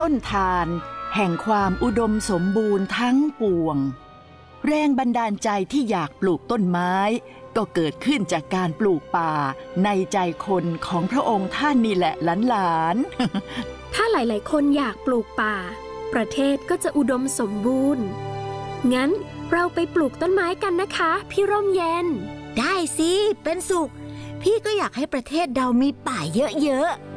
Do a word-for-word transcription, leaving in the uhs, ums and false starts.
ต้นทานแห่งความอุดมสมบูรณ์ทั้งปวงแรงบันดาลใจที่อยากปลูกต้นไม้ก็เกิดขึ้นจากการปลูกป่าในใจคนของพระองค์ท่านนี่แหละหลานๆถ้าหลายๆคนอยากปลูกป่าประเทศก็จะอุดมสมบูรณ์งั้นเราไปปลูกต้นไม้กันนะคะพี่ร่มเย็นได้สิเป็นสุขพี่ก็อยากให้ประเทศเรามีป่าเยอะๆ